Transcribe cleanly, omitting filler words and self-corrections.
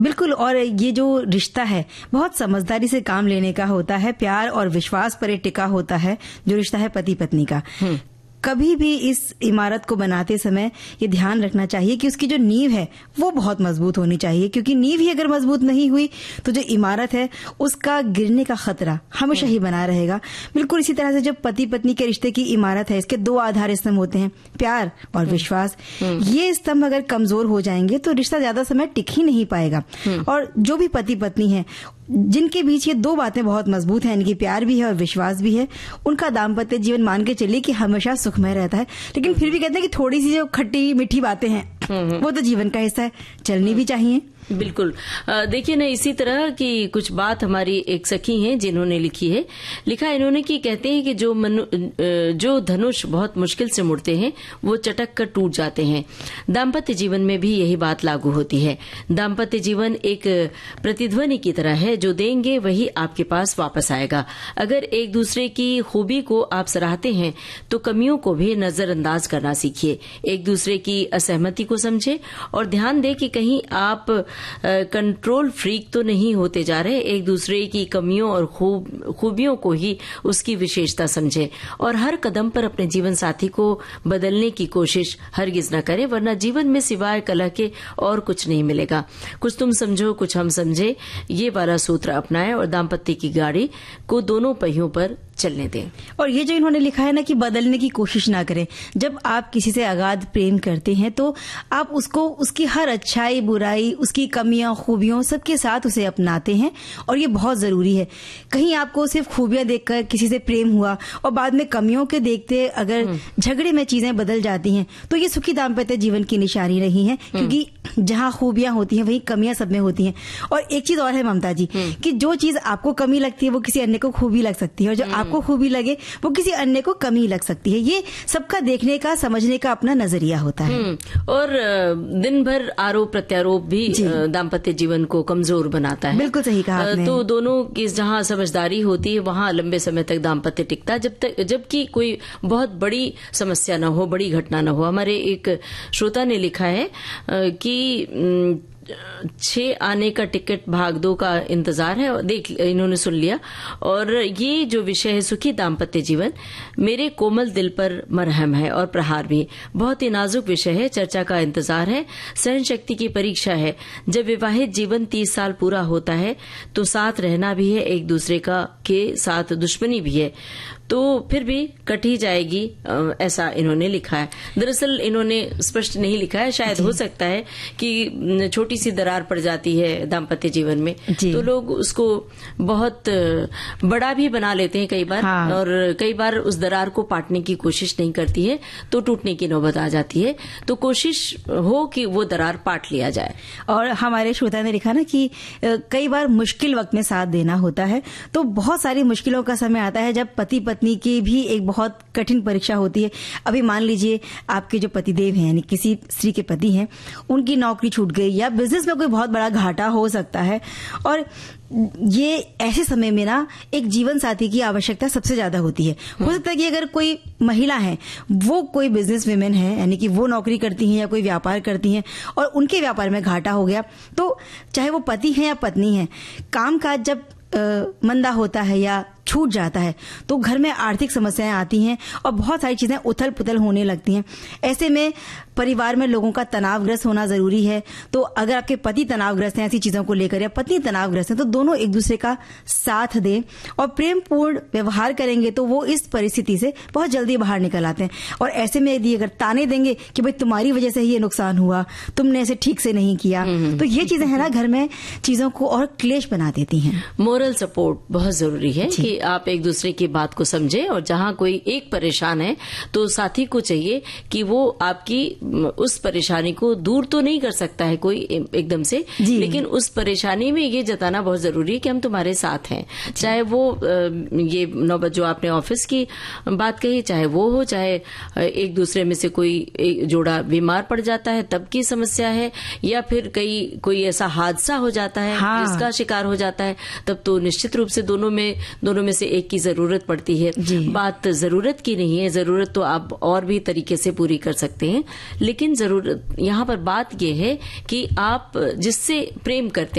बिल्कुल। और ये जो रिश्ता है बहुत समझदारी से काम लेने का होता है, प्यार और विश्वास पर टिका होता है जो रिश्ता है पति पत्नी का। कभी भी इस इमारत को बनाते समय ये ध्यान रखना चाहिए कि उसकी जो नींव है वो बहुत मजबूत होनी चाहिए, क्योंकि नींव ही अगर मजबूत नहीं हुई तो जो इमारत है उसका गिरने का खतरा हमेशा ही बना रहेगा। बिल्कुल इसी तरह से जब पति पत्नी के रिश्ते की इमारत है, इसके दो आधार स्तंभ होते हैं, प्यार और विश्वास। ये स्तंभ अगर कमजोर हो जाएंगे तो रिश्ता ज्यादा समय टिक ही नहीं पाएगा। और जो भी पति पत्नी है जिनके बीच ये दो बातें बहुत मजबूत हैं, इनकी प्यार भी है और विश्वास भी है, उनका दाम्पत्य जीवन मान के चलिए कि हमेशा सुखमय रहता है। लेकिन फिर भी कहते हैं कि थोड़ी सी जो खट्टी मीठी बातें हैं वो तो जीवन का हिस्सा है, चलनी भी चाहिए। बिल्कुल। देखिए ना, इसी तरह की कुछ बात हमारी एक सखी हैं जिन्होंने लिखा इन्होंने कि कहते हैं कि जो धनुष बहुत मुश्किल से मुड़ते हैं वो चटक कर टूट जाते हैं। दाम्पत्य जीवन में भी यही बात लागू होती है। दाम्पत्य जीवन एक प्रतिध्वनि की तरह है, जो देंगे वही आपके पास वापस आएगा। अगर एक दूसरे की खूबी को आप सराहते हैं तो कमियों को भी नजरअंदाज करना सीखिए। एक दूसरे की असहमति को समझे और ध्यान दें कि कहीं आप कंट्रोल फ्रीक तो नहीं होते जा रहे। एक दूसरे की कमियों और खूबियों को ही उसकी विशेषता समझे और हर कदम पर अपने जीवन साथी को बदलने की कोशिश हरगिज न करें, वरना जीवन में सिवाय कलह के और कुछ नहीं मिलेगा। कुछ तुम समझो कुछ हम समझे, ये वाला सूत्र अपनाएं और दाम्पत्य की गाड़ी को दोनों पहियों पर चलने दें। और ये जो इन्होंने लिखा है ना कि बदलने की कोशिश ना करें। जब आप किसी से अगाध प्रेम करते हैं तो आप उसको उसकी हर अच्छाई बुराई, उसकी कमियां खूबियों सबके साथ उसे अपनाते हैं और ये बहुत जरूरी है। कहीं आपको सिर्फ खूबियां देखकर किसी से प्रेम हुआ और बाद में कमियों के देखते अगर झगड़े में चीजें बदल जाती हैं तो ये सुखी दाम्पत्य जीवन की निशानी नहीं है, क्योंकि जहां खूबियां होती हैं वहीं कमियां सब में होती हैं। और एक चीज और है ममता जी, कि जो चीज आपको कमी लगती है वो किसी अन्य को खूबी लग सकती है, और जो आपको खूबी लगे वो किसी अन्य को कमी लग सकती है। ये सबका देखने का समझने का अपना नजरिया होता है। और दिन भर आरोप प्रत्यारोप भी दाम्पत्य जीवन को कमजोर बनाता है। बिल्कुल सही कहा आपने। तो दोनों की जहां समझदारी होती है वहां लंबे समय तक दाम्पत्य टिकता है, जबकि कोई बहुत बड़ी समस्या न हो, बड़ी घटना न हो। हमारे एक श्रोता ने लिखा है कि 6 आने का टिकट भाग 2 का इंतजार है, और इन्होंने सुन लिया। और ये जो विषय है सुखी दाम्पत्य जीवन, मेरे कोमल दिल पर मरहम है और प्रहार भी। बहुत ही नाजुक विषय है, चर्चा का इंतजार है, सहन शक्ति की परीक्षा है। जब विवाहित जीवन 30 साल पूरा होता है तो साथ रहना भी है, एक दूसरे के साथ दुश्मनी भी है, तो फिर भी कट ही जाएगी, ऐसा इन्होंने लिखा है। दरअसल इन्होंने स्पष्ट नहीं लिखा है, शायद हो सकता है कि छोटी सी दरार पड़ जाती है दाम्पत्य जीवन में तो लोग उसको बहुत बड़ा भी बना लेते हैं कई बार। हाँ। और कई बार उस दरार को पाटने की कोशिश नहीं करती है तो टूटने की नौबत आ जाती है। तो कोशिश हो कि वो दरार पाट लिया जाए। और हमारे श्रोता ने लिखा ना कि कई बार मुश्किल वक्त में साथ देना होता है, तो बहुत सारी मुश्किलों का समय आता है जब पति पत्नी की भी एक बहुत कठिन परीक्षा होती है। अभी मान लीजिए आपके जो पतिदेव हैं, यानी किसी स्त्री के पति हैं, उनकी नौकरी छूट गई या बिजनेस में कोई बहुत बड़ा घाटा हो सकता है, और ये ऐसे समय में ना एक जीवन साथी की आवश्यकता सबसे ज्यादा होती है। हो सकता है कि अगर कोई महिला है, वो कोई बिजनेस वुमेन है, यानी कि वो नौकरी करती हैं या कोई व्यापार करती हैं और उनके व्यापार में घाटा हो गया, तो चाहे वो पति है या पत्नी है, काम काज जब मंदा होता है या छूट जाता है तो घर में आर्थिक समस्याएं आती हैं और बहुत सारी चीजें उथल पुथल होने लगती हैं। ऐसे में परिवार में लोगों का तनावग्रस्त होना जरूरी है। तो अगर आपके पति तनावग्रस्त हैं ऐसी चीजों को लेकर या पत्नी तनावग्रस्त है तो दोनों एक दूसरे का साथ दें और प्रेमपूर्ण व्यवहार करेंगे तो वो इस परिस्थिति से बहुत जल्दी बाहर निकल आते हैं। और ऐसे में यदि अगर ताने देंगे कि भाई तुम्हारी वजह से ही ये नुकसान हुआ, तुमने इसे ठीक से नहीं किया, तो ये चीजें है ना घर में चीजों को और क्लेश बना देती हैं। मोरल सपोर्ट बहुत जरूरी है कि आप एक दूसरे की बात को समझें, और जहां कोई एक परेशान है तो साथी को चाहिए कि वो आपकी उस परेशानी को दूर तो नहीं कर सकता है कोई एकदम से, लेकिन उस परेशानी में ये जताना बहुत जरूरी है कि हम तुम्हारे साथ हैं। चाहे वो ये नौबत जो आपने ऑफिस की बात कही, चाहे वो हो, चाहे एक दूसरे में से कोई जोड़ा बीमार पड़ जाता है तब की समस्या है, या फिर कोई ऐसा हादसा हो जाता है जिसका शिकार हो जाता है, तब तो निश्चित रूप से दोनों में से एक की जरूरत पड़ती है। बात जरूरत की नहीं है, जरूरत तो आप और भी तरीके से पूरी कर सकते हैं, लेकिन जरूरत यहाँ पर बात यह है कि आप जिससे प्रेम करते